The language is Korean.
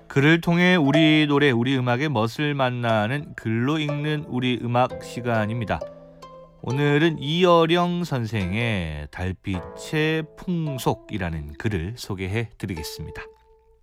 글을 통해 우리 노래, 우리 음악의 멋을 만나는 글로 읽는 우리 음악 시간입니다. 오늘은 이어령 선생의 달빛의 풍속이라는 글을 소개해 드리겠습니다.